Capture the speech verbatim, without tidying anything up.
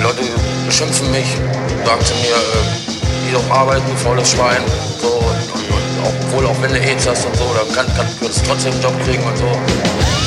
Leute beschimpfen mich, sagen zu mir, äh, geh doch arbeiten, du faules Schwein. So, und, und, und auch, obwohl auch wenn du AIDS hast und so, dann kann, kann, kannst du trotzdem einen Job kriegen und so.